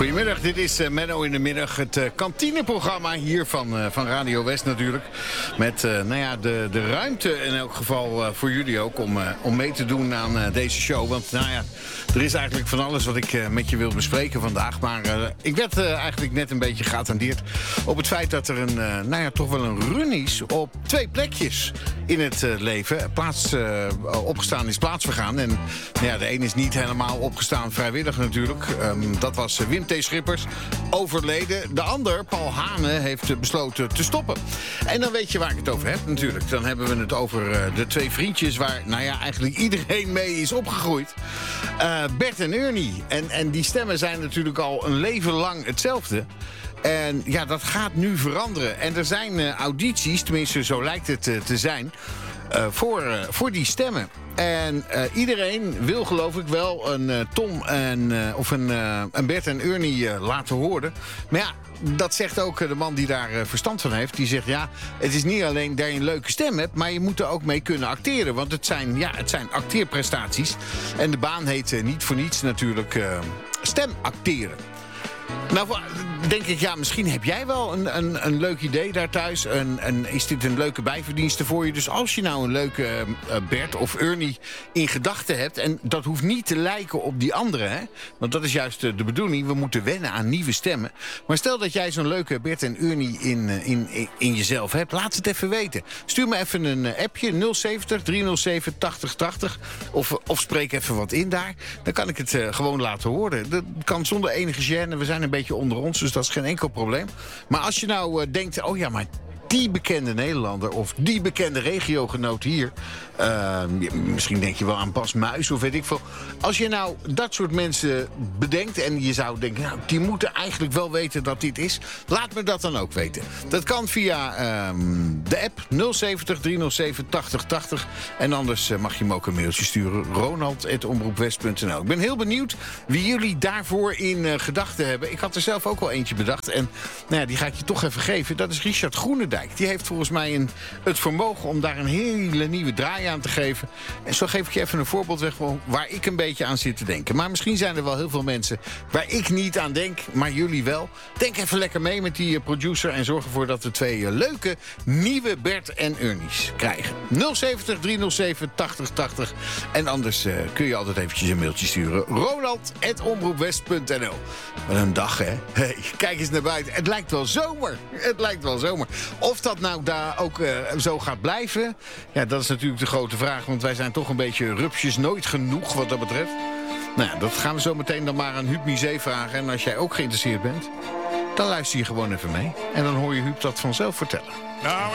Goedemiddag, dit is Menno in de middag. Het kantineprogramma hier van Radio West natuurlijk. Met de ruimte in elk geval voor jullie ook om mee te doen aan deze show. Want er is eigenlijk van alles wat ik met je wil bespreken vandaag. Maar ik werd eigenlijk net een beetje geattendeerd op het feit dat er toch wel een run is op 2 plekjes in het leven. Opgestaan is plaatsvergaan. En de een is niet helemaal opgestaan vrijwillig natuurlijk. Dat was Wim T. Schippers, overleden. De ander, Paul Hane, heeft besloten te stoppen. En dan weet je waar ik het over heb natuurlijk. Dan hebben we het over de 2 vriendjes waar eigenlijk iedereen mee is opgegroeid. Bert en Ernie. En die stemmen zijn natuurlijk al een leven lang hetzelfde. En ja, dat gaat nu veranderen. En er zijn audities, tenminste zo lijkt het te zijn, voor die stemmen. En iedereen wil geloof ik wel een Tom of een Bert en Ernie laten horen. Maar ja, dat zegt ook de man die daar verstand van heeft. Die zegt het is niet alleen dat je een leuke stem hebt, maar je moet er ook mee kunnen acteren. Want het zijn acteerprestaties. En de baan heet niet voor niets natuurlijk stemacteren. Nou, denk ik, misschien heb jij wel een leuk idee daar thuis. Is dit een leuke bijverdienste voor je? Dus als je nou een leuke Bert of Ernie in gedachten hebt, en dat hoeft niet te lijken op die andere, hè? Want dat is juist de bedoeling. We moeten wennen aan nieuwe stemmen. Maar stel dat jij zo'n leuke Bert en Ernie in jezelf hebt. Laat het even weten. Stuur me even een appje, 070 307 8080. Of spreek even wat in daar. Dan kan ik het gewoon laten horen. Dat kan zonder enige gêne. We zijn een beetje onder ons, dus dat is geen enkel probleem. Maar als je nou denkt, maar die bekende Nederlander of die bekende regiogenoot hier, misschien denk je wel aan Bas Muis of weet ik veel. Als je nou dat soort mensen bedenkt en je zou denken, die moeten eigenlijk wel weten dat dit is, laat me dat dan ook weten. Dat kan via de app 070 307 8080 en anders mag je me ook een mailtje sturen, ronald@omroepwest.nl. Ik ben heel benieuwd wie jullie daarvoor in gedachten hebben. Ik had er zelf ook wel eentje bedacht en die ga ik je toch even geven. Dat is Richard Groenendijk. Die heeft volgens mij het vermogen om daar een hele nieuwe draai aan te geven. En zo geef ik je even een voorbeeld weg waar ik een beetje aan zit te denken. Maar misschien zijn er wel heel veel mensen waar ik niet aan denk, maar jullie wel. Denk even lekker mee met die producer en zorg ervoor dat we 2 leuke nieuwe Bert en Ernies krijgen. 070 307 8080. En anders kun je altijd eventjes een mailtje sturen. Ronald@omroepwest.nl. Wat een dag, hè? Hey, kijk eens naar buiten. Het lijkt wel zomer. Of dat nou daar ook zo gaat blijven, dat is natuurlijk de grote vraag. Want wij zijn toch een beetje rupsjes nooit genoeg wat dat betreft. Dat gaan we zo meteen dan maar aan Huub Misé vragen. En als jij ook geïnteresseerd bent, dan luister je gewoon even mee. En dan hoor je Huub dat vanzelf vertellen. Nou,